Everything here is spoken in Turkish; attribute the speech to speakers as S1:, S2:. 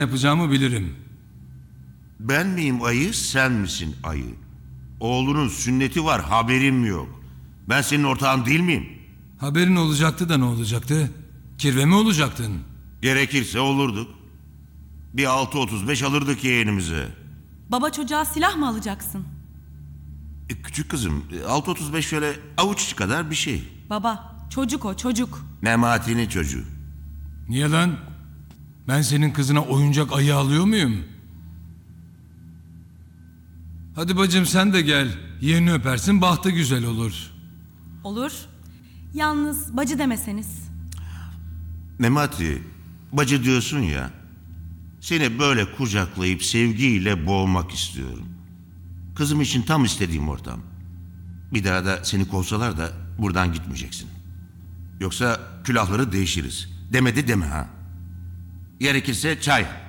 S1: Yapacağımı bilirim.
S2: Ben miyim ayı, sen misin ayı? Oğlunun sünneti var, haberim yok. Ben senin ortağın değil miyim?
S1: Haberin olacaktı da ne olacaktı? Kirve mi olacaktın?
S2: Gerekirse olurduk. Bir 6.35 alırdık yeğenimize.
S3: Baba çocuğa silah mı alacaksın?
S2: Küçük kızım, 6.35 şöyle avuç içi kadar bir şey.
S3: Baba, çocuk o çocuk.
S2: Memati'nin çocuğu.
S1: Niye lan? Ben senin kızına oyuncak ayı alıyor muyum? Hadi bacım sen de gel. Yeğeni öpersin, bahtı güzel olur.
S3: Olur. Yalnız bacı demeseniz.
S2: Memati, bacı diyorsun ya. Seni böyle kucaklayıp sevgiyle boğmak istiyorum. Kızım için tam istediğim ortam. Bir daha da seni kovsalar da buradan gitmeyeceksin. Yoksa külahları değişiriz. Demedi deme ha. Gerekirse çay.